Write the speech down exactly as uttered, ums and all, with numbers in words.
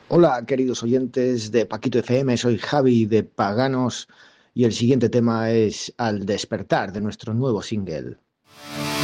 Hola, queridos oyentes de Paquito F M, soy Javi de Paganos y el siguiente tema es Al despertar de nuestro nuevo single.